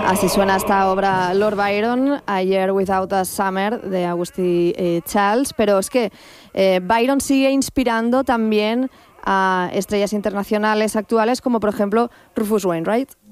Así suena esta obra Lord Byron, A Year Without a Summer, de Augusty Charles. Pero es que Byron sigue inspirando también a estrellas internacionales actuales, como por ejemplo Rufus Wainwright.